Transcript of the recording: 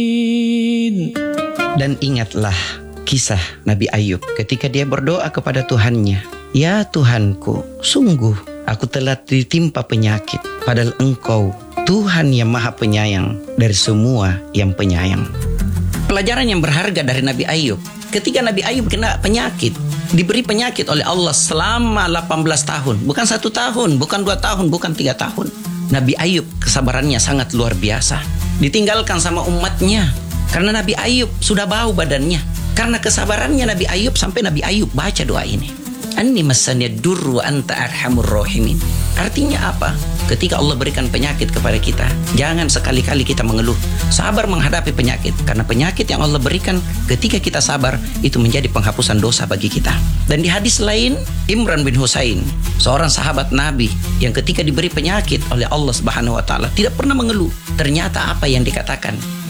Dan ingatlah kisah Nabi Ayub ketika dia berdoa kepada Tuhannya. Ya Tuhanku, sungguh aku telah ditimpa penyakit, padahal Engkau Tuhan yang maha penyayang dari semua yang penyayang. Pelajaran yang berharga dari Nabi Ayub. Ketika Nabi Ayub kena penyakit, diberi penyakit oleh Allah selama 18 tahun. Bukan 1 tahun, bukan 2 tahun, bukan 3 tahun. Nabi Ayub kesabarannya sangat luar biasa. Ditinggalkan sama umatnya. Karena Nabi Ayub sudah bau badannya. Karena kesabarannya Nabi Ayub sampai Nabi Ayub baca doa ini. Anni massaniya durru wa anta arhamur rahimin. Artinya apa? Ketika Allah berikan penyakit kepada kita, jangan sekali-kali kita mengeluh. Sabar menghadapi penyakit. Karena penyakit yang Allah berikan ketika kita sabar, itu menjadi penghapusan dosa bagi kita. Dan di hadis lain, Imran bin Husain, seorang sahabat Nabi yang ketika diberi penyakit oleh Allah Subhanahu wa Ta'ala, tidak pernah mengeluh. Ternyata apa yang dikatakan?